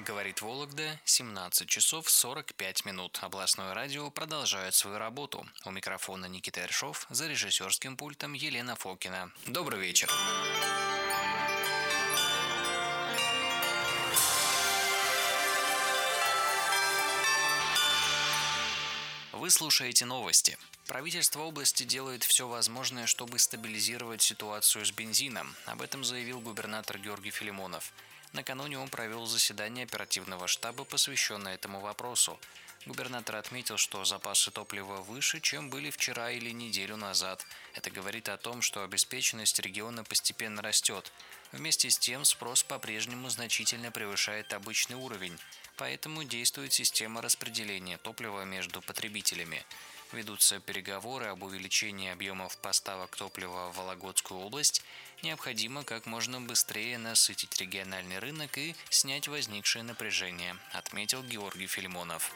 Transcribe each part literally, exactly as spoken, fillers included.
Говорит Вологда, семнадцать часов сорок пять минут. Областное радио продолжает свою работу. У микрофона Никита Ершов, за режиссерским пультом Елена Фокина. Добрый вечер. Вы слушаете новости. Правительство области делает все возможное, чтобы стабилизировать ситуацию с бензином. Об этом заявил губернатор Георгий Филимонов. Накануне он провел заседание оперативного штаба, посвященное этому вопросу. Губернатор отметил, что запасы топлива выше, чем были вчера или неделю назад. Это говорит о том, что обеспеченность региона постепенно растет. Вместе с тем спрос по-прежнему значительно превышает обычный уровень. Поэтому действует система распределения топлива между потребителями. Ведутся переговоры об увеличении объемов поставок топлива в Вологодскую область. Необходимо как можно быстрее насытить региональный рынок и снять возникшее напряжение, отметил Георгий Филимонов.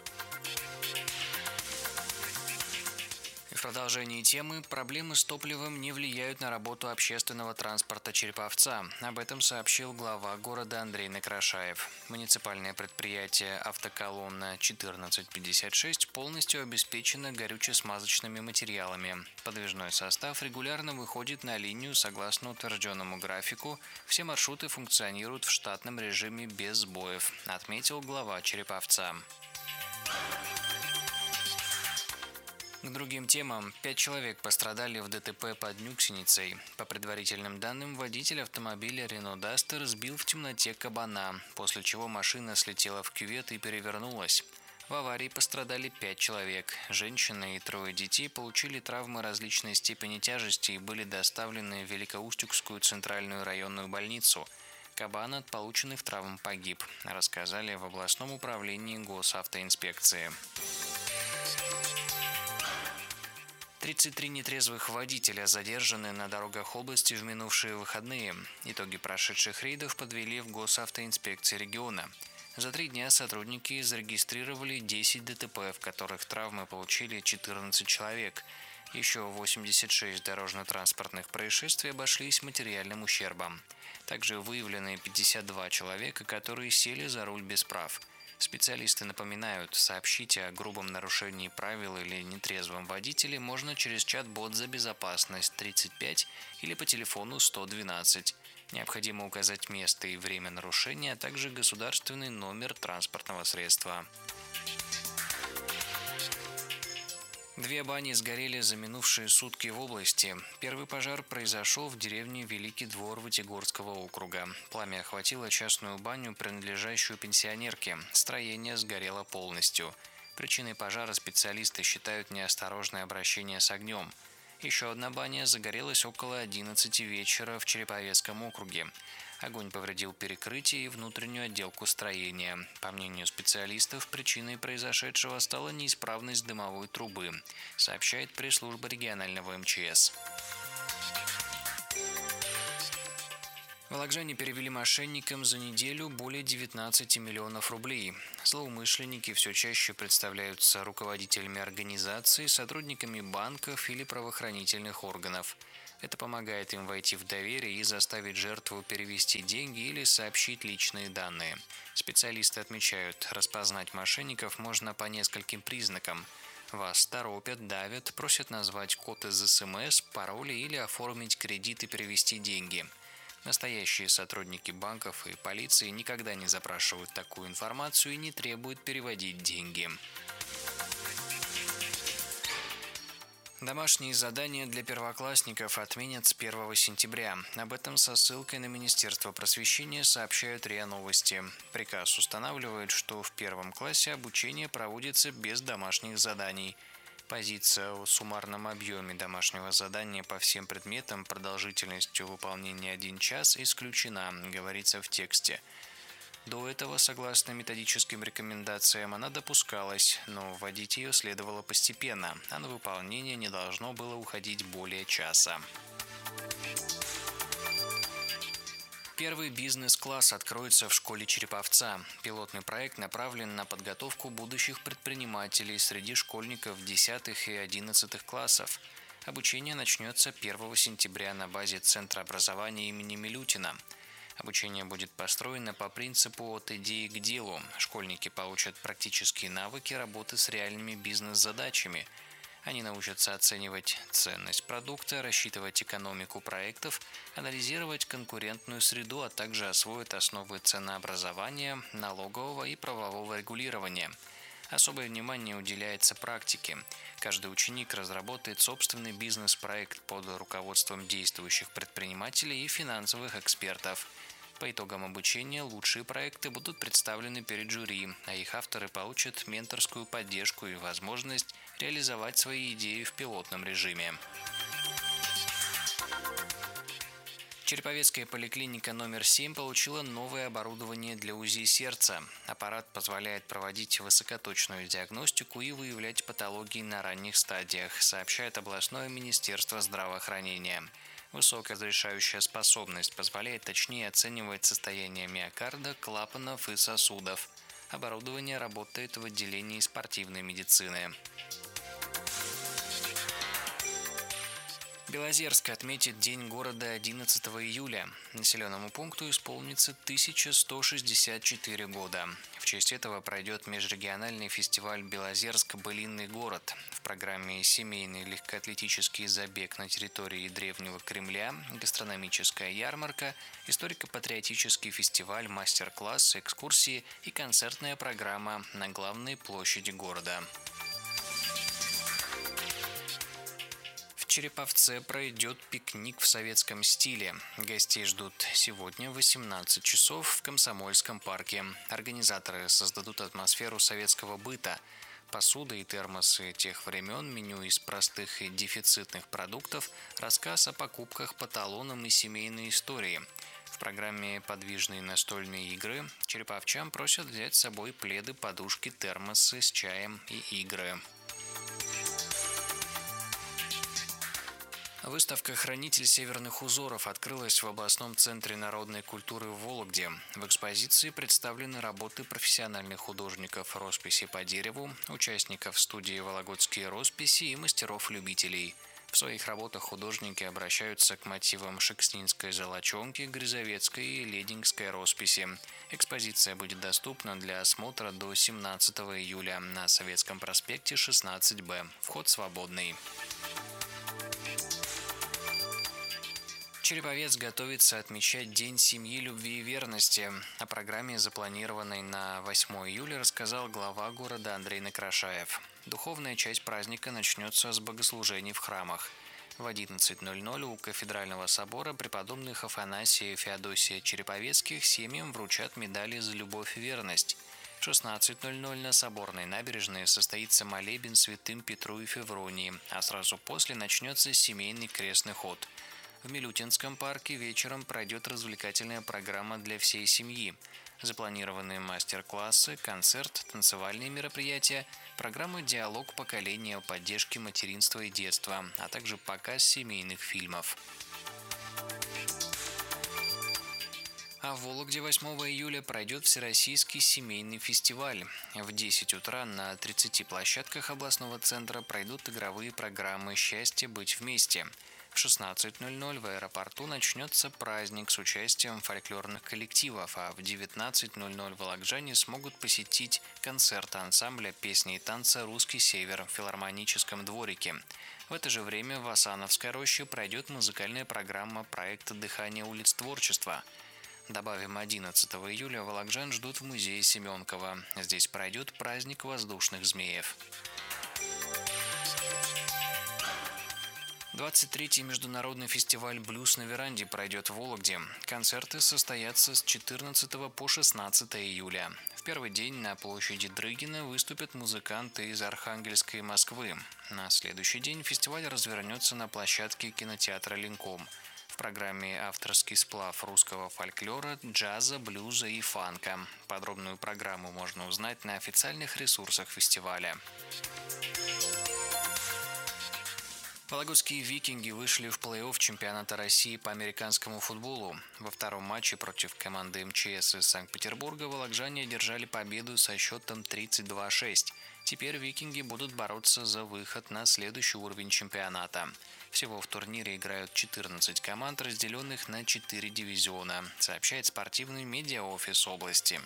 В продолжении темы проблемы с топливом не влияют на работу общественного транспорта Череповца. Об этом сообщил глава города Андрей Некрашаев. Муниципальное предприятие «Автоколонна четырнадцать пятьдесят шесть» полностью обеспечено горюче-смазочными материалами. Подвижной состав регулярно выходит на линию согласно утвержденному графику. Все маршруты функционируют в штатном режиме без сбоев, отметил глава Череповца. К другим темам. Пять человек пострадали в ДТП под Нюксеницей. По предварительным данным, водитель автомобиля Renault Duster сбил в темноте кабана, после чего машина слетела в кювет и перевернулась. В аварии пострадали пять человек. Женщина и трое детей получили травмы различной степени тяжести и были доставлены в Великоустюгскую центральную районную больницу. Кабан от полученных травм погиб, рассказали в областном управлении госавтоинспекции. тридцать три нетрезвых водителя задержаны на дорогах области в минувшие выходные. Итоги прошедших рейдов подвели в госавтоинспекции региона. За три дня сотрудники зарегистрировали десять ДТП, в которых травмы получили четырнадцать человек. Еще восемьдесят шесть дорожно-транспортных происшествий обошлись материальным ущербом. Также выявлены пятьдесят два человека, которые сели за руль без прав. Специалисты напоминают, сообщить о грубом нарушении правил или нетрезвом водителе можно через чат-бот «За безопасность» тридцать пять или по телефону сто двенадцать. Необходимо указать место и время нарушения, а также государственный номер транспортного средства. Две бани сгорели за минувшие сутки в области. Первый пожар произошел в деревне Великий Двор Вытегорского округа. Пламя охватило частную баню, принадлежащую пенсионерке. Строение сгорело полностью. Причиной пожара специалисты считают неосторожное обращение с огнем. Еще одна баня загорелась около одиннадцати вечера в Череповецком округе. Огонь повредил перекрытие и внутреннюю отделку строения. По мнению специалистов, причиной произошедшего стала неисправность дымовой трубы, сообщает пресс-служба регионального МЧС. Вологжане перевели мошенникам за неделю более девятнадцати миллионов рублей. Злоумышленники все чаще представляются руководителями организаций, сотрудниками банков или правоохранительных органов. Это помогает им войти в доверие и заставить жертву перевести деньги или сообщить личные данные. Специалисты отмечают, распознать мошенников можно по нескольким признакам. Вас торопят, давят, просят назвать код из СМС, пароли или оформить кредит и перевести деньги. Настоящие сотрудники банков и полиции никогда не запрашивают такую информацию и не требуют переводить деньги. Домашние задания для первоклассников отменят с первого сентября. Об этом со ссылкой на Министерство просвещения сообщают РИА Новости. Приказ устанавливает, что в первом классе обучение проводится без домашних заданий. Позиция о суммарном объеме домашнего задания по всем предметам продолжительностью выполнения один час исключена, говорится в тексте. До этого, согласно методическим рекомендациям, она допускалась, но вводить ее следовало постепенно, а на выполнение не должно было уходить более часа. Первый бизнес-класс откроется в школе Череповца. Пилотный проект направлен на подготовку будущих предпринимателей среди школьников десятых и одиннадцатых классов. Обучение начнется первого сентября на базе Центра образования имени Милютина. Обучение будет построено по принципу «от идеи к делу». Школьники получат практические навыки работы с реальными бизнес-задачами. Они научатся оценивать ценность продукта, рассчитывать экономику проектов, анализировать конкурентную среду, а также освоят основы ценообразования, налогового и правового регулирования. Особое внимание уделяется практике. Каждый ученик разработает собственный бизнес-проект под руководством действующих предпринимателей и финансовых экспертов. По итогам обучения лучшие проекты будут представлены перед жюри, а их авторы получат менторскую поддержку и возможность реализовать свои идеи в пилотном режиме. Череповецкая поликлиника номер семь получила новое оборудование для УЗИ сердца. Аппарат позволяет проводить высокоточную диагностику и выявлять патологии на ранних стадиях, сообщает областное министерство здравоохранения. Высокая разрешающая способность позволяет точнее оценивать состояние миокарда, клапанов и сосудов. Оборудование работает в отделении спортивной медицины. Белозерск отметит День города одиннадцатого июля. Населенному пункту исполнится тысяча сто шестьдесят четыре года. В честь этого пройдет межрегиональный фестиваль «Белозерск-былинный город». В программе семейный легкоатлетический забег на территории Древнего Кремля, гастрономическая ярмарка, историко-патриотический фестиваль, мастер-класс, экскурсии и концертная программа на главной площади города. В Череповце пройдет пикник в советском стиле. Гостей ждут сегодня в восемнадцать часов в Комсомольском парке. Организаторы создадут атмосферу советского быта. Посуда и термосы тех времен, меню из простых и дефицитных продуктов, рассказ о покупках по талонам и семейные истории. В программе «Подвижные настольные игры» череповчан просят взять с собой пледы, подушки, термосы с чаем и игры. Выставка «Хранитель северных узоров» открылась в областном центре народной культуры в Вологде. В экспозиции представлены работы профессиональных художников росписи по дереву, участников студии «Вологодские росписи» и мастеров-любителей. В своих работах художники обращаются к мотивам шекснинской золочонки, грязовецкой и ледингской росписи. Экспозиция будет доступна для осмотра до семнадцатого июля на Советском проспекте шестнадцать Б. Вход свободный. Череповец готовится отмечать День семьи, любви и верности. О программе, запланированной на восьмое июля, рассказал глава города Андрей Некрашаев. Духовная часть праздника начнется с богослужений в храмах. В одиннадцать ноль ноль у кафедрального собора преподобных Афанасия и Феодосия Череповецких семьям вручат медали за любовь и верность. В шестнадцать ноль ноль на Соборной набережной состоится молебен святым Петру и Февронии, а сразу после начнется семейный крестный ход. В Милютинском парке вечером пройдет развлекательная программа для всей семьи. Запланированы мастер-классы, концерт, танцевальные мероприятия, программа «Диалог поколения» о поддержке материнства и детства, а также показ семейных фильмов. А в Вологде восьмого июля пройдет Всероссийский семейный фестиваль. В десять утра на тридцати площадках областного центра пройдут игровые программы «Счастье быть вместе». В шестнадцать ноль ноль в аэропорту начнется праздник с участием фольклорных коллективов, а в девятнадцать ноль ноль вологжане смогут посетить концерт ансамбля песни и танца «Русский север» в филармоническом дворике. В это же время в Асановской роще пройдет музыкальная программа проекта «Дыхание улиц творчества». Добавим, одиннадцатого июля вологжан ждут в музее Семенкова. Здесь пройдет праздник воздушных змеев. двадцать третий международный фестиваль «Блюз на веранде» пройдет в Вологде. Концерты состоятся с четырнадцатого по шестнадцатое июля. В первый день на площади Дрыгина выступят музыканты из Архангельска и Москвы. На следующий день фестиваль развернется на площадке кинотеатра «Ленком». В программе авторский сплав русского фольклора, джаза, блюза и фанка. Подробную программу можно узнать на официальных ресурсах фестиваля. Вологодские «Викинги» вышли в плей-офф чемпионата России по американскому футболу. Во втором матче против команды эм че эс из Санкт-Петербурга вологжане одержали победу со счетом тридцать два шесть. Теперь «Викинги» будут бороться за выход на следующий уровень чемпионата. Всего в турнире играют четырнадцать команд, разделенных на четыре дивизиона, сообщает спортивный медиаофис области.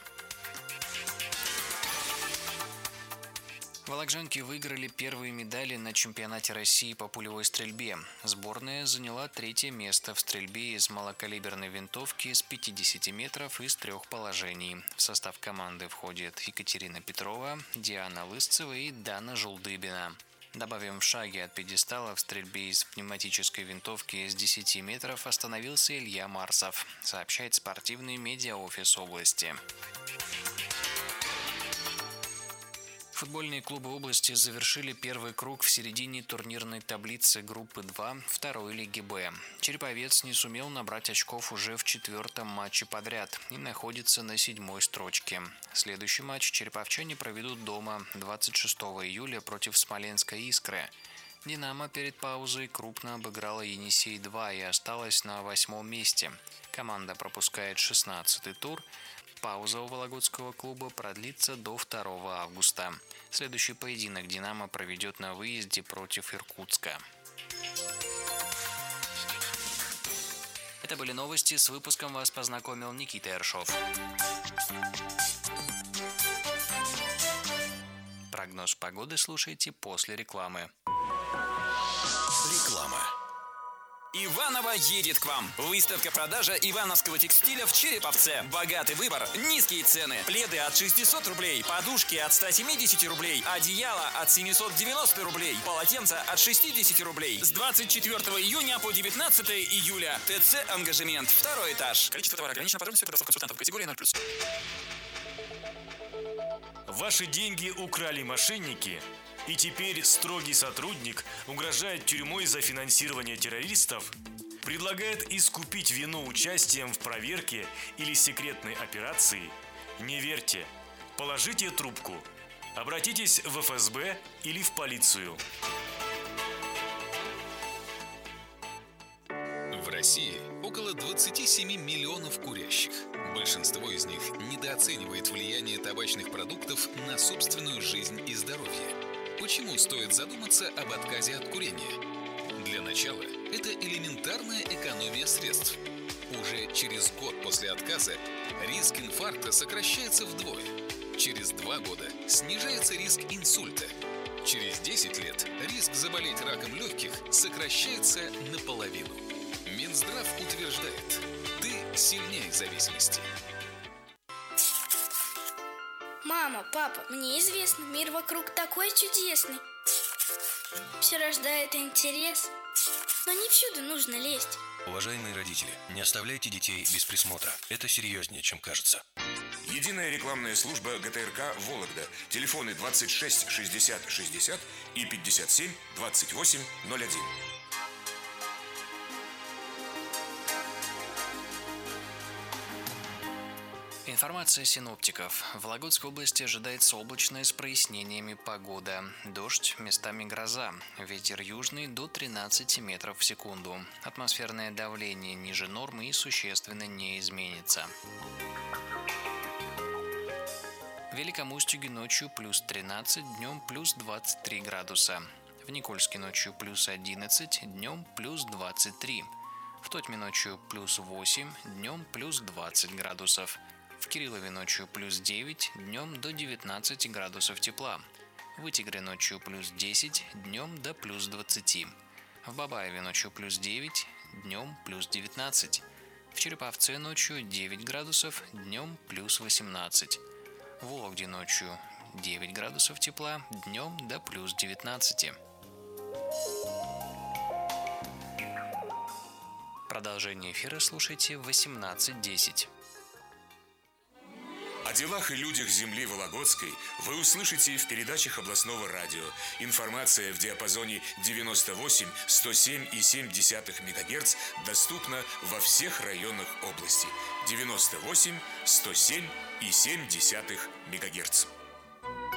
Вологжанки выиграли первые медали на чемпионате России по пулевой стрельбе. Сборная заняла третье место в стрельбе из малокалиберной винтовки с пятидесяти метров из трех положений. В состав команды входят Екатерина Петрова, Диана Лысцева и Дана Жулдыбина. Добавим, в шаге от пьедестала в стрельбе из пневматической винтовки с десяти метров остановился Илья Марсов, сообщает спортивный медиаофис области. Футбольные клубы области завершили первый круг в середине турнирной таблицы группы два второй лиги Б. Череповец не сумел набрать очков уже в четвертом матче подряд и находится на седьмой строчке. Следующий матч череповчане проведут дома двадцать шестого июля против Смоленской «Искры». «Динамо» перед паузой крупно обыграла «Енисей-два» и осталась на восьмом месте. Команда пропускает шестнадцатый тур. Пауза у вологодского клуба продлится до второго августа. Следующий поединок «Динамо» проведет на выезде против Иркутска. Это были новости. С выпуском вас познакомил Никита Ершов. Прогноз погоды слушайте после рекламы. Реклама. Иваново едет к вам. Выставка-продажа ивановского текстиля в Череповце. Богатый выбор, низкие цены. Пледы от шестисот рублей, подушки от ста семидесяти рублей, одеяло от семисот девяноста рублей, полотенца от шестидесяти рублей. С двадцать четвёртого июня по девятнадцатое июля. ТЦ «Ангажемент», второй этаж. Количество товара ограничено. Подробности у консультантов категории ноль плюс. Ваши деньги украли мошенники, и теперь строгий сотрудник угрожает тюрьмой за финансирование террористов, предлагает искупить вину участием в проверке или секретной операции? Не верьте. Положите трубку. Обратитесь в эф эс бэ или в полицию. В России около двадцати семи миллионов курящих. Большинство из них недооценивает влияние табачных продуктов на собственную жизнь и здоровье. Почему стоит задуматься об отказе от курения? Для начала, это элементарная экономия средств. Уже через год после отказа риск инфаркта сокращается вдвое. Через два года снижается риск инсульта. Через десять лет риск заболеть раком легких сокращается наполовину. Минздрав утверждает, ты сильнее зависимости. Мама, папа, мне известно, мир вокруг такой чудесный. Все рождает интерес, но не всюду нужно лезть. Уважаемые родители, не оставляйте детей без присмотра. Это серьезнее, чем кажется. Единая рекламная служба гэ тэ эр ка «Вологда». Телефоны двадцать шесть шестьдесят шестьдесят и пятьдесят семь двадцать восемь ноль один. Информация синоптиков. В Вологодской области ожидается облачная с прояснениями погода. Дождь, местами гроза. Ветер южный до тринадцати метров в секунду. Атмосферное давление ниже нормы и существенно не изменится. В Великом Устюге ночью плюс тринадцать, днем плюс двадцать три градуса. В Никольске ночью плюс одиннадцать, днем плюс двадцать три. В Тотьме ночью плюс восемь, днем плюс двадцать градусов. В Кириллове ночью плюс девять, днем до девятнадцати градусов тепла. В Вытегре ночью плюс десять, днем до плюс двадцати. В Бабаеве ночью плюс девять, днем плюс девятнадцать. В Череповце ночью девять градусов, днем плюс восемнадцать. В Вологде ночью девять градусов тепла, днем до плюс девятнадцати. Продолжение эфира слушайте в восемнадцать десять. О делах и людях земли Вологодской вы услышите в передачах областного радио. Информация в диапазоне девяносто восемь сто семь и семь десятых мегагерц доступна во всех районах области. девяносто восемь сто семь и семь десятых мегагерц.